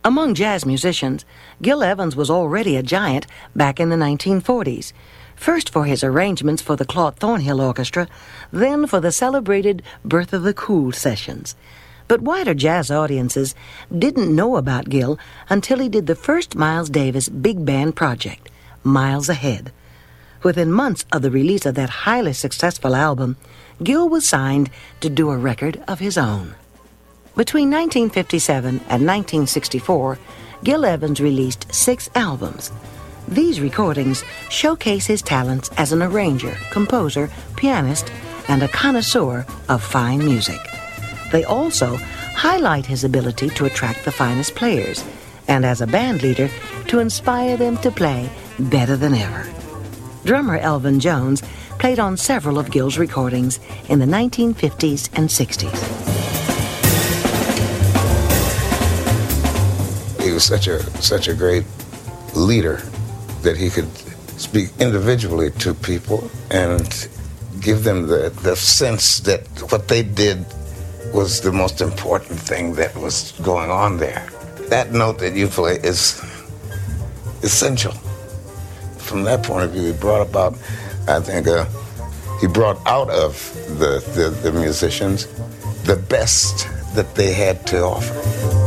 Among jazz musicians, Gil Evans was already a giant back in the 1940s, first for his arrangements for the Claude Thornhill Orchestra, then for the celebrated Bertha the Cool sessions. But wider jazz audiences didn't know about Gil until he did the first Miles Davis big band project, Miles Ahead. Within months of the release of that highly successful album, Gil was signed to do a record of his own. Between 1957 and 1964, Gil Evans released 6 albums. These recordings showcase his talents as an arranger, composer, pianist, and a connoisseur of fine music. They also highlight his ability to attract the finest players, and as a band leader, to inspire them to play better than ever. Drummer Elvin Jones played on several of Gil's recordings in the 1950s and 60s. He was such a great leader that he could speak individually to people and give them the sense that what they did was the most important thing that was going on there. That note that you play is essential. From that point of view, he brought about, I think, he brought out of the musicians the best that they had to offer.